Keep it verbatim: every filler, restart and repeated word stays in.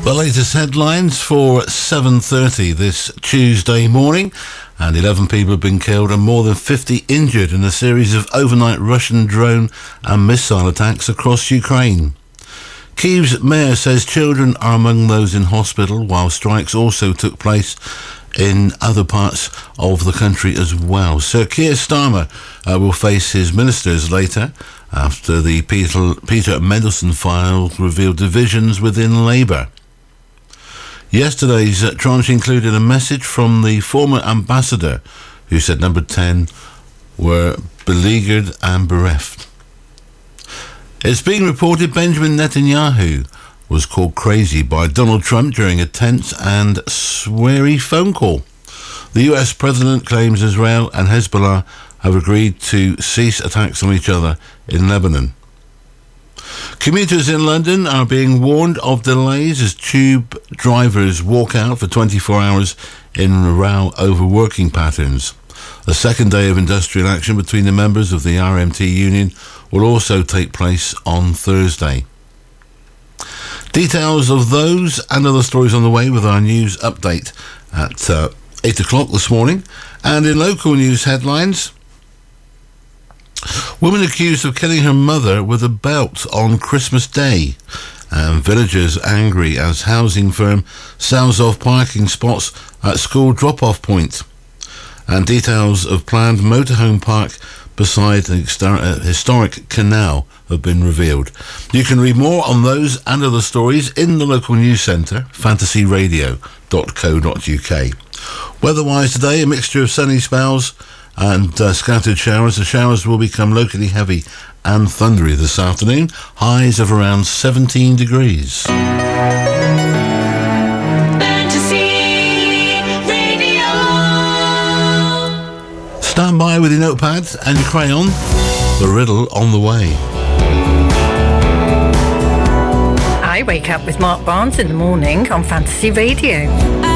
The latest headlines for seven thirty this Tuesday morning, and eleven people have been killed and more than fifty injured in a series of overnight Russian drone and missile attacks across Ukraine. Kyiv's mayor says children are among those in hospital, while strikes also took place in other parts of the country as well. Sir Keir Starmer uh, will face his ministers later after the Peter, Peter Mendelsohn file revealed divisions within Labour. Yesterday's uh, tranche included a message from the former ambassador who said Number ten were beleaguered and bereft. It's being reported Benjamin Netanyahu was called crazy by Donald Trump during a tense and sweary phone call. The U S president claims Israel and Hezbollah have agreed to cease attacks on each other in Lebanon. Commuters in London are being warned of delays as tube drivers walk out for twenty-four hours in a row over working patterns. The second day of industrial action between the members of the R M T union will also take place on Thursday. Details of those and other stories on the way with our news update at uh, eight o'clock this morning. And in local news headlines, woman accused of killing her mother with a belt on Christmas Day. And villagers angry as housing firm sells off parking spots at school drop-off point. And details of planned motorhome park beside an historic canal have been revealed. You can read more on those and other stories in the local news centre, fantasy radio dot co dot uk. Weather-wise today, a mixture of sunny spells and uh, scattered showers. The showers will become locally heavy and thundery this afternoon. Highs of around seventeen degrees. Stand by with your notepad and your crayon. The riddle on the way. I wake up with Mark Barnes in the morning on Fantasy Radio.